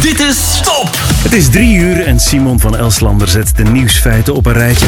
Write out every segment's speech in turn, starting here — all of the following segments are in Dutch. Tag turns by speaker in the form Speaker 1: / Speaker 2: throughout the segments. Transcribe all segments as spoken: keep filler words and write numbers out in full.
Speaker 1: Dit is Top!
Speaker 2: Het is drie uur en Simon van Elslander zet de nieuwsfeiten op een rijtje.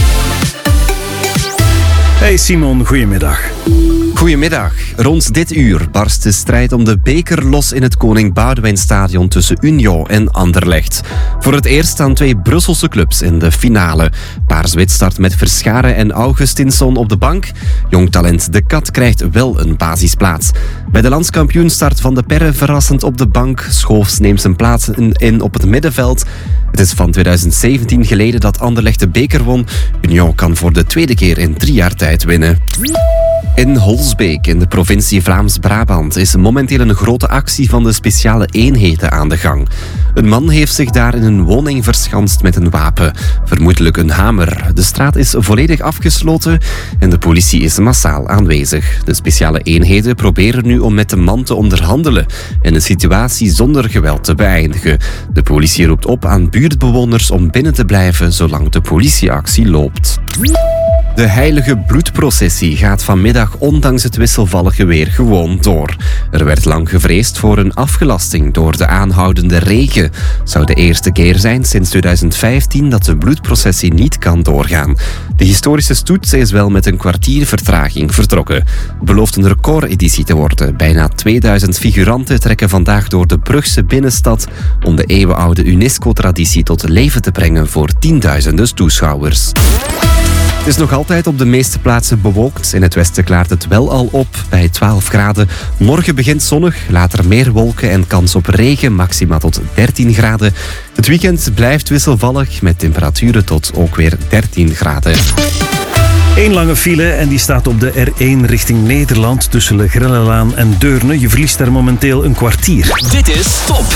Speaker 2: Hey Simon, goedemiddag.
Speaker 3: Goedemiddag. Rond dit uur barst de strijd om de beker los in het Koning Boudewijnstadion tussen Union en Anderlecht. Voor het eerst staan twee Brusselse clubs in de finale. Paars-wit start met Verscharen en Augustinsson op de bank. Jong talent De Kat krijgt wel een basisplaats. Bij de landskampioen start Van de Perre verrassend op de bank. Schoofs neemt zijn plaats in op het middenveld. Het is van tweeduizend zeventien geleden dat Anderlecht de beker won. Union kan voor de tweede keer in drie jaar tijd winnen. In Holsbeek, in de provincie Vlaams-Brabant, is momenteel een grote actie van de speciale eenheden aan de gang. Een man heeft zich daar in een woning verschanst met een wapen, vermoedelijk een hamer. De straat is volledig afgesloten en de politie is massaal aanwezig. De speciale eenheden proberen nu om met de man te onderhandelen en de situatie zonder geweld te beëindigen. De politie roept op aan buurtbewoners om binnen te blijven zolang de politieactie loopt. De heilige bloedprocessie gaat vanmiddag ondanks het wisselvallige weer gewoon door. Er werd lang gevreesd voor een afgelasting door de aanhoudende regen. Het zou de eerste keer zijn sinds tweeduizend vijftien dat de bloedprocessie niet kan doorgaan. De historische stoet is wel met een kwartier vertraging vertrokken. Het belooft een recordeditie te worden. Bijna tweeduizend figuranten trekken vandaag door de Brugse binnenstad om de eeuwenoude UNESCO-traditie tot leven te brengen voor tienduizenden toeschouwers. Het is nog altijd op de meeste plaatsen bewolkt. In het westen klaart het wel al op, bij twaalf graden. Morgen begint zonnig, later meer wolken en kans op regen, maxima tot dertien graden. Het weekend blijft wisselvallig, met temperaturen tot ook weer dertien graden.
Speaker 2: Eén lange file en die staat op de R één richting Nederland tussen Le Grellelaan en Deurne. Je verliest daar momenteel een kwartier.
Speaker 1: Dit is Top!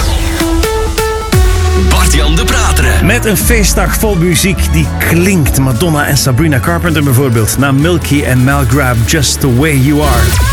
Speaker 1: Bart-Jan de Prateren.
Speaker 2: Met een feestdag vol muziek die klinkt. Madonna en Sabrina Carpenter bijvoorbeeld. Na Milky en Malgrab, Just the Way You Are.